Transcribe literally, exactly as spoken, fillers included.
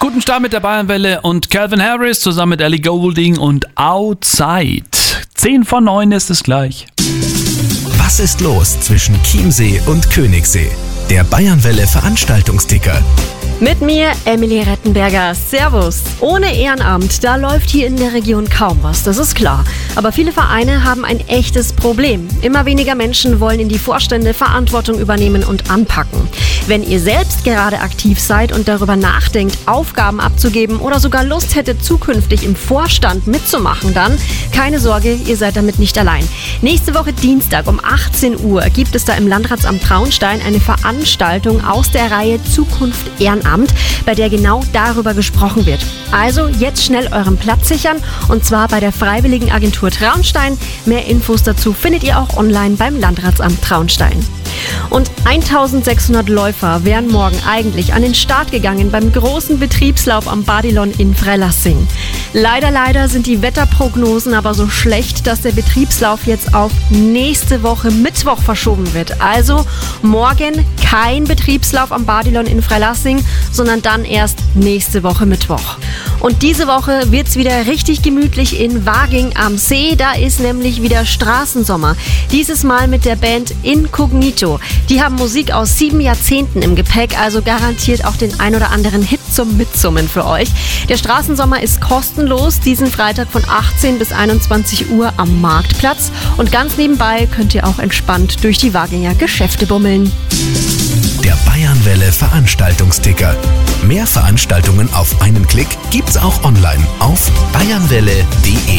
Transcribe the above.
Guten Start mit der Bayernwelle und Calvin Harris zusammen mit Ellie Goulding und Outside. zehn vor neun ist es gleich. Was ist los zwischen Chiemsee und Königssee? Der Bayernwelle Veranstaltungsticker. Mit mir Emily Rettenberger. Servus. Ohne Ehrenamt, da läuft hier in der Region kaum was, das ist klar. Aber viele Vereine haben ein echtes Problem. Immer weniger Menschen wollen in die Vorstände Verantwortung übernehmen und anpacken. Wenn ihr selbst gerade aktiv seid und darüber nachdenkt, Aufgaben abzugeben oder sogar Lust hättet, zukünftig im Vorstand mitzumachen, dann keine Sorge, ihr seid damit nicht allein. Nächste Woche Dienstag um achtzehn Uhr gibt es da im Landratsamt Traunstein eine Veranstaltung aus der Reihe Zukunft Ehrenamt, bei der genau darüber gesprochen wird. Also jetzt schnell euren Platz sichern und zwar bei der Freiwilligen Agentur Traunstein. Mehr Infos dazu findet ihr auch online beim Landratsamt Traunstein. Und eintausendsechshundert Läufer wären morgen eigentlich an den Start gegangen beim großen Betriebslauf am Badilon in Freilassing. Leider, leider sind die Wetterprognosen aber so schlecht, dass der Betriebslauf jetzt auf nächste Woche Mittwoch verschoben wird. Also morgen kein Betriebslauf am Badilon in Freilassing, sondern dann erst nächste Woche Mittwoch. Und diese Woche wird's wieder richtig gemütlich in Waging am See. Da ist nämlich wieder Straßensommer. Dieses Mal mit der Band Incognito. Die haben Musik aus sieben Jahrzehnten im Gepäck, also garantiert auch den ein oder anderen Hit zum Mitsummen für euch. Der Straßensommer ist kostenlos, diesen Freitag von achtzehn bis einundzwanzig Uhr am Marktplatz. Und ganz nebenbei könnt ihr auch entspannt durch die Waginger Geschäfte bummeln. Der Bayernwelle Veranstaltungsticker. Mehr Veranstaltungen auf einen Klick gibt's auch online auf bayernwelle punkt de.